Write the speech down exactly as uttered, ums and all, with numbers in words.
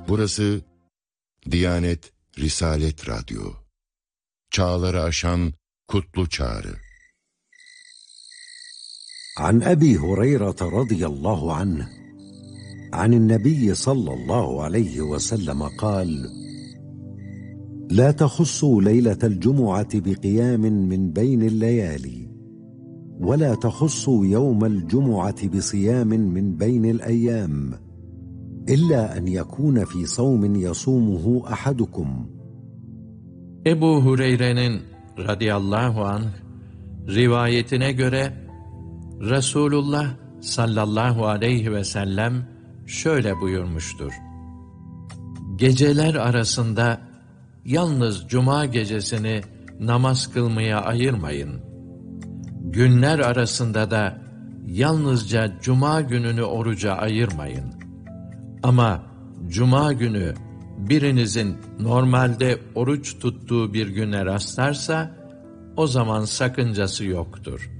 Burası Diyanet Risalet Radyo. Çağları aşan kutlu çağrı. عن أبي هريرة رضي الله عنه عن النبي صلى الله عليه وسلم قال: لا تخصوا ليلة الجمعة بقيام من بين الليالي، ولا تخصوا يوم الجمعة بصيام من بين الأيام، إلا أن يكون في صوم يصومه أحدكم. Ebu Hureyre'nin radıyallahu anh rivayetine göre Resulullah sallallahu aleyhi ve sellem şöyle buyurmuştur: Geceler arasında yalnız cuma gecesini namaz kılmaya ayırmayın. Günler arasında da yalnızca cuma gününü oruca ayırmayın. Ama cuma günü birinizin normalde oruç tuttuğu bir güne rastlarsa, o zaman sakıncası yoktur.